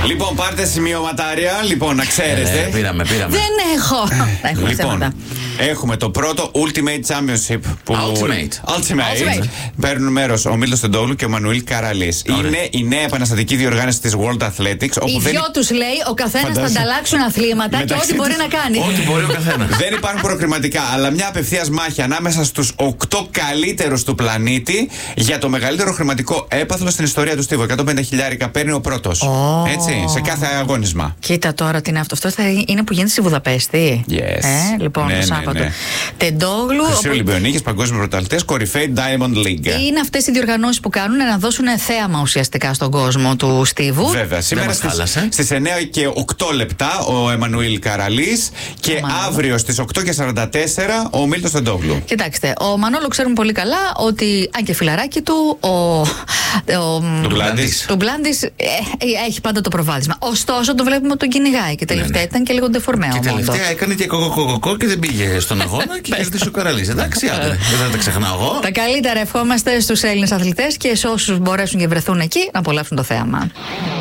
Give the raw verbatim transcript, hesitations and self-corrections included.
Λοιπόν, πάρτε σημειωματάρια. Λοιπόν, να ξέρετε. Ε, πήραμε, πήραμε. Δεν έχω. Έχουμε Λοιπόν, θέματα. έχουμε το πρώτο Ultimate Championship που. Ultimate. Ultimate. Ultimate. Παίρνουν μέρος ο Μίλτος Τεντόγλου και ο Μανουήλ Καραλής. Είναι η νέα επαναστατική διοργάνωση της World Athletics. Όπου Οι δεν... δυο τους λέει ο καθένας θα Φαντάζομαι. ανταλλάξουν αθλήματα και Μεταξύ ό,τι μπορεί τους. να κάνει. Ό,τι μπορεί ο καθένας. Δεν υπάρχουν προκριματικά, αλλά μια απευθείας μάχη ανάμεσα στους οκτώ καλύτερους του πλανήτη για το μεγαλύτερο χρηματικό έπαθλο στην ιστορία του Στίβου. εκατόν πενήντα χιλιάρικα παίρνει ο πρώτος. Oh. Έτσι, σε κάθε αγώνισμα. Κοίτα τώρα τι είναι αυτό. Αυτό θα είναι που γίνεται στη Βουδαπέστη. Yes. Ε, λοιπόν, Ναι, το ναι, Σάββατο. ναι. Τεντόγλου. Χρυσοί όπου- Ολυμπιονίκες, παγκόσμιοι πρωταθλητές, κορυφαίοι Diamond League. Είναι αυτές οι διοργανώσεις που κάνουν να δώσουν θέαμα ουσιαστικά στον κόσμο του Στίβου. Βέβαια, σήμερα μας στις, χάλασε. στις εννέα και οκτώ λεπτά ο Εμμανουήλ Καραλής και Ο Μανώλος. αύριο στις οκτώ και σαράντα τέσσερα ο Μίλτος Τεντόγλου. Κοιτάξτε, ο Μανώλο ξέρουμε πολύ καλά ότι αν και φιλαράκι του, ο, ο Του Μπλάντης. του Μπλάντης ε, έχει πάντα το προβάδισμα. Ωστόσο, το βλέπουμε ότι τον κυνηγάει και τελευταία Ναι, ναι. ήταν και λίγο ντεφορμαίο. Και μόνο. τελευταία έκανε και κοκοκοκοκό και δεν πήγε στον αγώνα και κέρδισε ο Καραλής. Εντάξει, άντε, δεν θα τα ξεχνάω εγώ. Τα καλύτερα ευχόμαστε στους Έλληνες αθλητές και σε όσους μπορέσουν και βρεθούν εκεί να απολαύσουν το θέαμα.